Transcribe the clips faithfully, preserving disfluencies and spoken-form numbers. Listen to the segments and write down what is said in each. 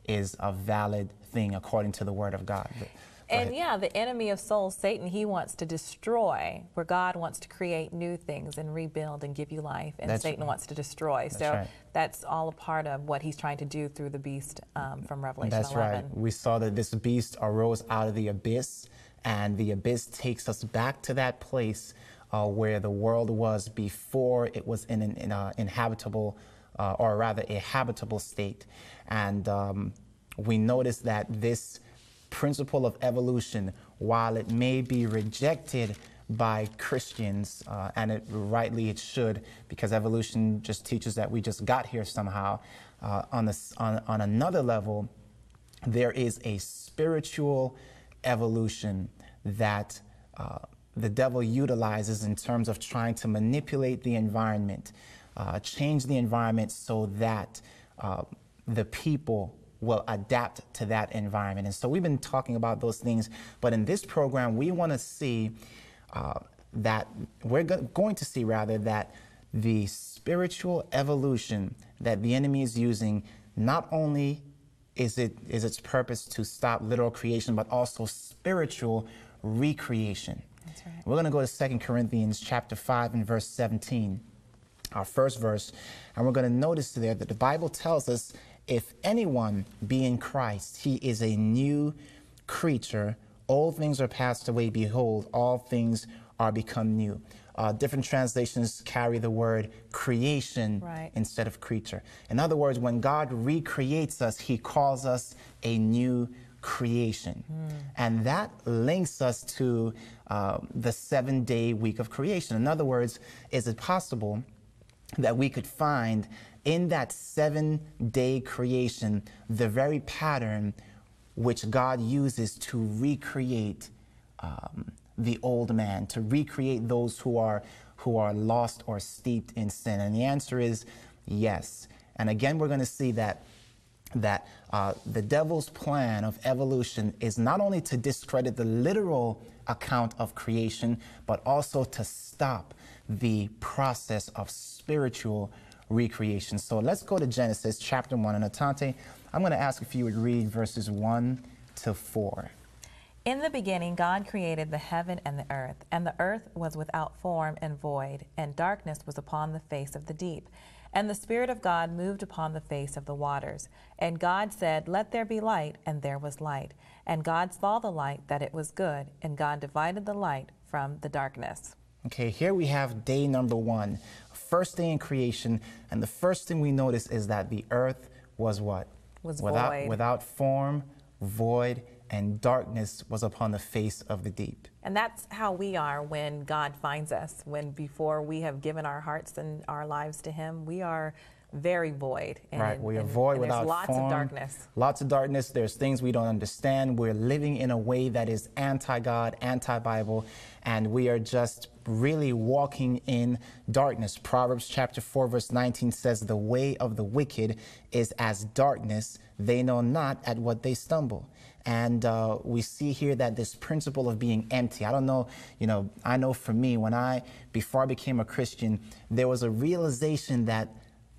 is a valid thing according to the Word of God. But, and yeah, the enemy of souls, Satan, he wants to destroy, where God wants to create new things and rebuild and give you life, and that's Satan right. wants to destroy. That's so right. that's all a part of what he's trying to do through the beast um, from Revelation That's eleven. right. We saw that this beast arose out of the abyss, and the abyss takes us back to that place uh, where the world was before it was in an in a inhabitable, uh, or rather a habitable state. And um, we notice that this principle of evolution, while it may be rejected by Christians, uh, and it rightly it should, because evolution just teaches that we just got here somehow, uh, on, this, on, on another level, there is a spiritual evolution that uh, the devil utilizes in terms of trying to manipulate the environment, uh, change the environment so that uh, the people will adapt to that environment. And so we've been talking about those things, but in this program, we want to see uh, that we're go going to see rather that the spiritual evolution that the enemy is using, not only is it is its purpose to stop literal creation, but also spiritual recreation. That's right. We're going to go to Second Corinthians chapter five and verse seventeen, our first verse, and we're going to notice there that the Bible tells us, if anyone be in Christ, he is a new creature. Old things are passed away. Behold, all things are become new. Uh, different translations carry the word creation right. instead of creature. In other words, when God recreates us, he calls us a new creation. Mm. And that links us to uh, the seven-day week of creation. In other words, is it possible that we could find in that seven-day creation the very pattern which God uses to recreate um, the old man, to recreate those who are who are lost or steeped in sin? And the answer is yes. And again, we're going to see that that uh, the devil's plan of evolution is not only to discredit the literal account of creation, but also to stop the process of spiritual recreation. So let's go to Genesis chapter one. And Atante, I'm going to ask if you would read verses one to four. In the beginning, God created the heaven and the earth, and the earth was without form and void, and darkness was upon the face of the deep. And the Spirit of God moved upon the face of the waters. And God said, let there be light, and there was light. And God saw the light, that it was good, and God divided the light from the darkness. Okay, here we have day number one, first day in creation, and the first thing we notice is that the earth was what? Was without, void. Without form, void, and darkness was upon the face of the deep. And that's how we are when God finds us, when before we have given our hearts and our lives to Him, we are very void. And, right, we are and, void and without there's lots form, of darkness. Lots of darkness. There's things we don't understand. We're living in a way that is anti-God, anti-Bible, and we are just really walking in darkness. Proverbs chapter four verse nineteen says, the way of the wicked is as darkness. They know not at what they stumble. And uh, we see here that this principle of being empty, I don't know, you know, I know for me, when I, before I became a Christian, there was a realization that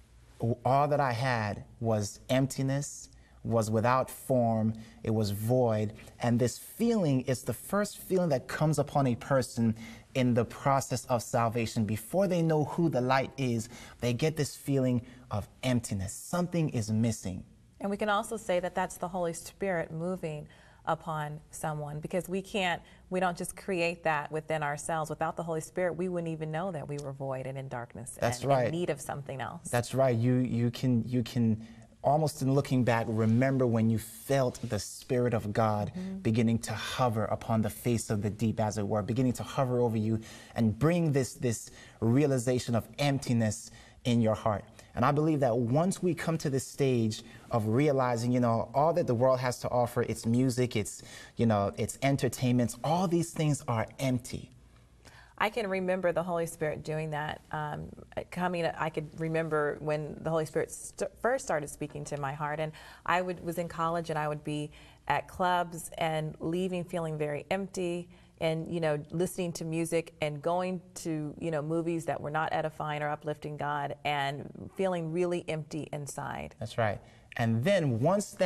all that I had was emptiness, was without form, it was void. And this feeling is the first feeling that comes upon a person in the process of salvation. Before they know who the light is, they get this feeling of emptiness. Something is missing. And we can also say that that's the Holy Spirit moving upon someone, because we can't, we don't just create that within ourselves. Without the Holy Spirit, we wouldn't even know that we were void and in darkness. That's and right. in need of something else. That's right. You, you can, you can almost in looking back, remember when you felt the Spirit of God mm-hmm. beginning to hover upon the face of the deep, as it were, beginning to hover over you and bring this, this realization of emptiness in your heart. And I believe that once we come to this stage of realizing, you know, all that the world has to offer, its music, its, you know, its entertainments, all these things are empty. I can remember the Holy Spirit doing that. Um, coming, I could remember when the Holy Spirit st first started speaking to my heart, and I would, was in college, and I would be at clubs and leaving feeling very empty, and, you know, listening to music and going to, you know, movies that were not edifying or uplifting God, and feeling really empty inside. That's right. And then once that